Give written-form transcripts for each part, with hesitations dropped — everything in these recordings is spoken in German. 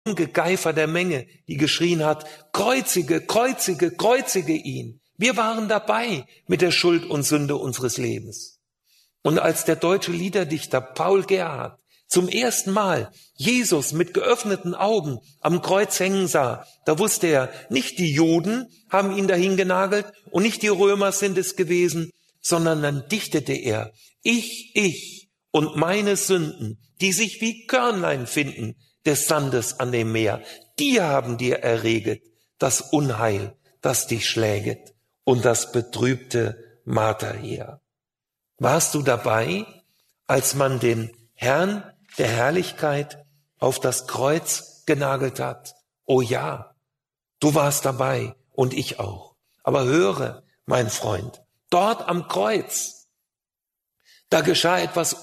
Gegeifer der Menge, die geschrien hat, kreuzige, kreuzige, kreuzige ihn. Wir waren dabei mit der Schuld und Sünde unseres Lebens. Und als der deutsche Liederdichter Paul Gerhardt zum ersten Mal Jesus mit geöffneten Augen am Kreuz hängen sah, da wusste er, nicht die Juden haben ihn dahin genagelt und nicht die Römer sind es gewesen, sondern dann dichtete er, ich und meine Sünden, die sich wie Körnlein finden des Sandes an dem Meer, die haben dir erreget, das Unheil, das dich schläget und das betrübte Marterheer. Warst du dabei, als man den Herrn der Herrlichkeit auf das Kreuz genagelt hat? Oh ja, du warst dabei und ich auch. Aber höre, mein Freund, dort am Kreuz, da geschah etwas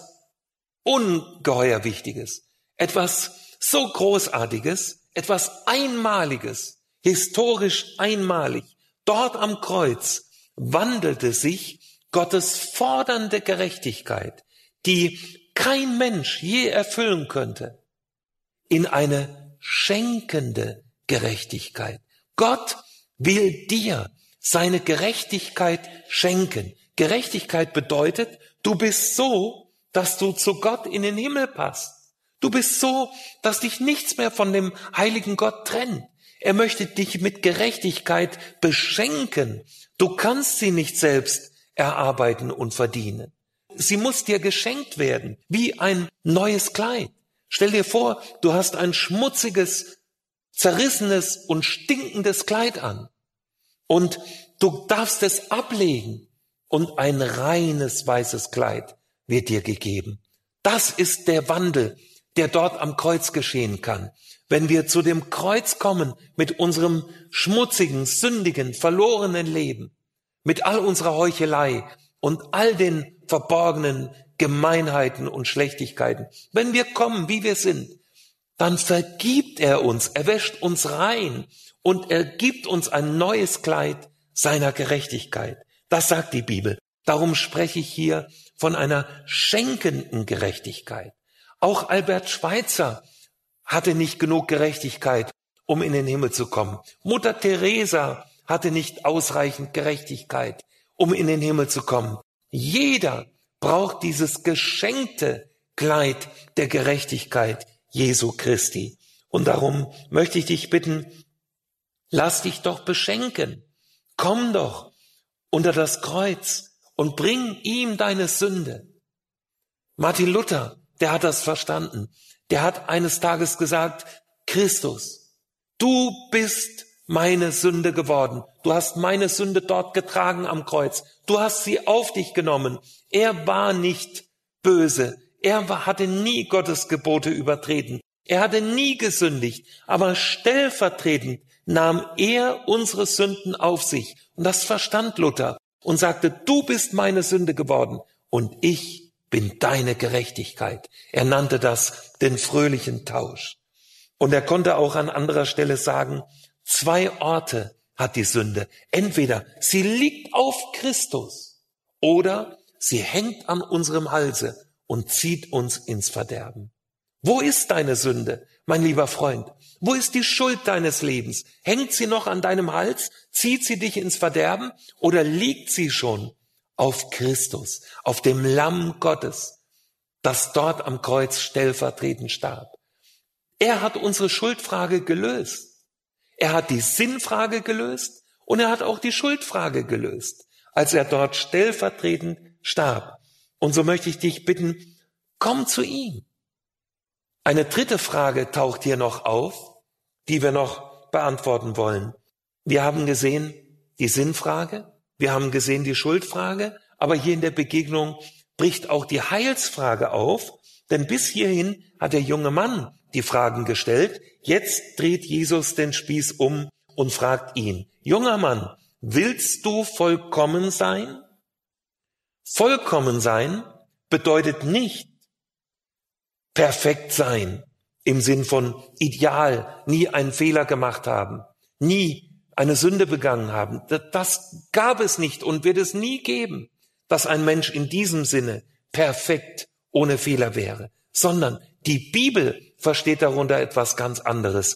ungeheuer Wichtiges, etwas so Großartiges, etwas Einmaliges, historisch einmalig. Dort am Kreuz wandelte sich Gottes fordernde Gerechtigkeit, die kein Mensch je erfüllen könnte, in eine schenkende Gerechtigkeit. Gott will dir seine Gerechtigkeit schenken. Gerechtigkeit bedeutet, du bist so, dass du zu Gott in den Himmel passt. Du bist so, dass dich nichts mehr von dem heiligen Gott trennt. Er möchte dich mit Gerechtigkeit beschenken. Du kannst sie nicht selbst erarbeiten und verdienen. Sie muss dir geschenkt werden, wie ein neues Kleid. Stell dir vor, du hast ein schmutziges, zerrissenes und stinkendes Kleid an. Und du darfst es ablegen und ein reines weißes Kleid wird dir gegeben. Das ist der Wandel, der dort am Kreuz geschehen kann. Wenn wir zu dem Kreuz kommen mit unserem schmutzigen, sündigen, verlorenen Leben, mit all unserer Heuchelei und all den verborgenen Gemeinheiten und Schlechtigkeiten, wenn wir kommen, wie wir sind, dann vergibt er uns, er wäscht uns rein und er gibt uns ein neues Kleid seiner Gerechtigkeit. Das sagt die Bibel. Darum spreche ich hier von einer schenkenden Gerechtigkeit. Auch Albert Schweitzer hatte nicht genug Gerechtigkeit, um in den Himmel zu kommen. Mutter Teresa hatte nicht ausreichend Gerechtigkeit, um in den Himmel zu kommen. Jeder braucht dieses geschenkte Kleid der Gerechtigkeit Jesu Christi. Und darum möchte ich dich bitten, lass dich doch beschenken. Komm doch unter das Kreuz und bring ihm deine Sünde. Martin Luther, der hat das verstanden. Der hat eines Tages gesagt, Christus, du bist meine Sünde geworden. Du hast meine Sünde dort getragen am Kreuz. Du hast sie auf dich genommen. Er war nicht böse. Er hatte nie Gottes Gebote übertreten. Er hatte nie gesündigt. Aber stellvertretend nahm er unsere Sünden auf sich. Und das verstand Luther und sagte, du bist meine Sünde geworden und ich bin deine Gerechtigkeit. Er nannte das den fröhlichen Tausch. Und er konnte auch an anderer Stelle sagen, 2 Orte hat die Sünde. Entweder sie liegt auf Christus oder sie hängt an unserem Halse und zieht uns ins Verderben. Wo ist deine Sünde, mein lieber Freund? Wo ist die Schuld deines Lebens? Hängt sie noch an deinem Hals? Zieht sie dich ins Verderben? Oder liegt sie schon auf Christus, auf dem Lamm Gottes, das dort am Kreuz stellvertretend starb? Er hat unsere Schuldfrage gelöst. Er hat die Sinnfrage gelöst und er hat auch die Schuldfrage gelöst, als er dort stellvertretend starb. Und so möchte ich dich bitten, komm zu ihm. Eine dritte Frage taucht hier noch auf, die wir noch beantworten wollen. Wir haben gesehen die Sinnfrage, wir haben gesehen die Schuldfrage, aber hier in der Begegnung bricht auch die Heilsfrage auf, denn bis hierhin hat der junge Mann die Fragen gestellt. Jetzt dreht Jesus den Spieß um und fragt ihn, junger Mann, willst du vollkommen sein? Vollkommen sein bedeutet nicht perfekt sein im Sinn von ideal, nie einen Fehler gemacht haben, nie eine Sünde begangen haben. Das gab es nicht und wird es nie geben, dass ein Mensch in diesem Sinne perfekt ohne Fehler wäre, sondern die Bibel versteht darunter etwas ganz anderes.